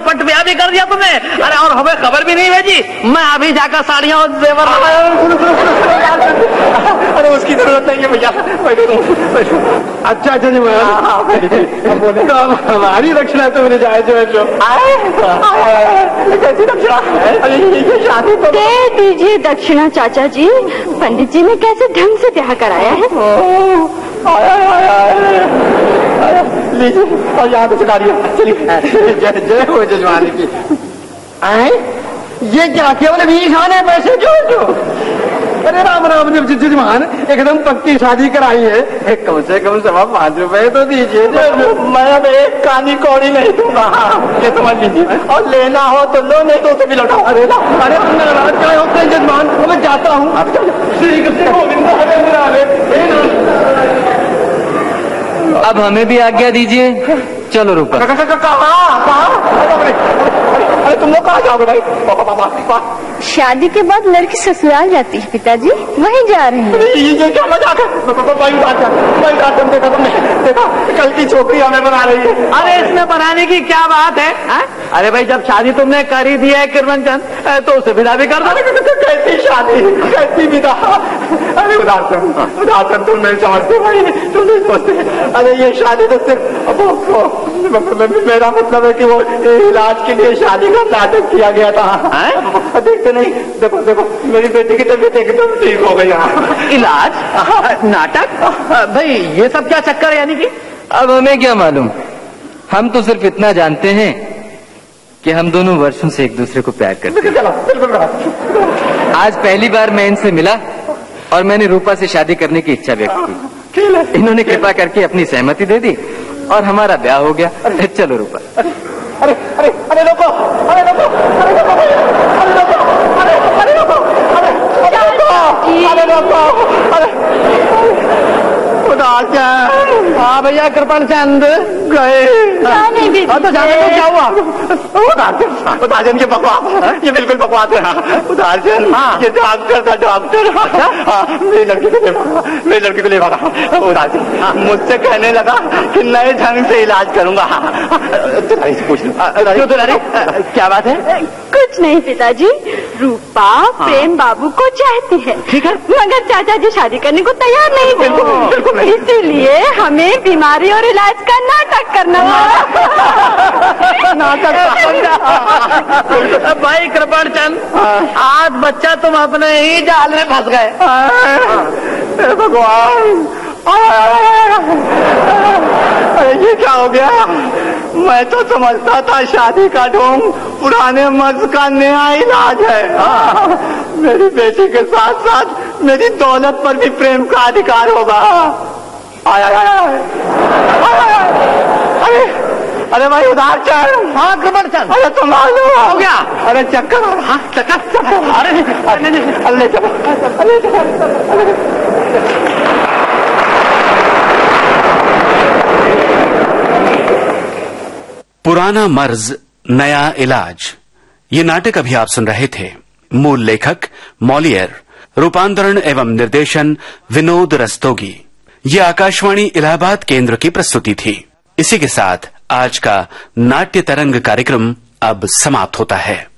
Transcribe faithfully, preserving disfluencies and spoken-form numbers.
झटपट ब्याह भी कर दिया तुमने। अरे और हमें खबर भी नहीं भेजी। मैं अभी जाकर साड़ियाँ और जेवर। अरे उसकी जरूरत नहीं है भैया। अच्छा अच्छा जी बोले तो हमारी दक्षिणा तो मेरे जाए जो है जो कैसी दक्षिणा? अरे ये शादी तो दे दीजिए दक्षिणा चाचा जी। पंडित जी ने कैसे ढंग से ब्याह कराया है। लीजिए और यहाँ पे चला दिया। चलिए जय जय हो जजमानी की। आए ये क्या केवल बीस आने पैसे जो जो। अरे राम राम जजमान एकदम पक्की शादी कराई है। कम से कम सवा पाँच रुपए तो दीजिए। मैं अब एक कानी कौड़ी नहीं दूंगा। ये समझ लीजिए और लेना हो तो लो नहीं तो उसे भी लौटाओ। अरे ना अरे नाराज क्या होते हैं जजमान। मैं जाता हूँ। अब हमें भी आज्ञा दीजिए। चलो रूपा। अरे तुम लोग कहाँ जाओगे भाई? शादी के बाद लड़की ससुराल जाती है पिताजी, वहीं जा रहे हैं। ये क्या मजाक है? देखा तुमने देखा कल की छोकरी हमें बना रही है। अरे इसमें बनाने की क्या बात है, है? अरे भाई जब शादी तुमने कर ही दी है किरमन चंद तो उसे विदा भी कर दो। कैसी शादी कैसी विदा? अरे उदाहरण उदाहरण तुम नहीं समझते भाई, तुम नहीं समझते। अरे ये शादी तो सिर्फ मेरा मतलब है कि वो इलाज के लिए शादी का नाटक किया गया था। देखते नहीं देखो देखो मेरी बेटी की तबीयत एकदम ठीक हो गई। इलाज नाटक भाई ये सब क्या चक्कर है? यानी कि अब हमें क्या मालूम। हम तो सिर्फ इतना जानते हैं कि हम दोनों वर्षों से एक दूसरे को प्यार करते हैं। आज पहली बार मैं इनसे मिला और मैंने रूपा से शादी करने की इच्छा व्यक्त की। इन्होंने कृपा करके अपनी सहमति दे दी और हमारा ब्याह हो गया। चलो रूपा। अरे अरे अरे अरे लोगो अरे लोगो अरे लोगो अरे लोगो अरे अरे लोगो अरे अरे लोगो अरे हाँ भैया कृपण चंद गए। हाँ तो जाने को क्या हुआ? उदारचंद की बकवास ये बिल्कुल बकवास है। उदारचंद ये डॉक्टर था डॉक्टर। मेरी लड़की को ले भागा मेरी लड़की को ले भागा। उदारचंद मुझसे कहने लगा कि नए ढंग से इलाज करूंगा। पूछ लो क्या बात है? कुछ नहीं पिताजी, रूपा प्रेम बाबू को चाहती है, ठीक है, मगर चाचा जी शादी करने को तैयार नहीं थे। इसीलिए हमें बीमारी और इलाज का नाटक करना नाटक। भाई कृपण चंद आज बच्चा तुम अपने ही जाल में फंस गए। भगवान ये क्या हो गया? मैं तो समझता था शादी का ढोंग पुराने मर्ज का नया इलाज है। मेरी बेटी के साथ साथ मेरी दौलत पर भी प्रेम का अधिकार होगा। आय आय आय अरे अरे भाई उधार चल। हाँ कृपण चंद। अरे तुम हो गया? अरे चक्कर। हाँ चक्कर चक्कर। अरे अल्ले चलो अल्ले चलो। पुराना मर्ज नया इलाज, ये नाटक अभी आप सुन रहे थे। मूल लेखक मॉलियर, रूपांतरण एवं निर्देशन विनोद रस्तोगी। ये आकाशवाणी इलाहाबाद केंद्र की प्रस्तुति थी। इसी के साथ आज का नाट्य तरंग कार्यक्रम अब समाप्त होता है।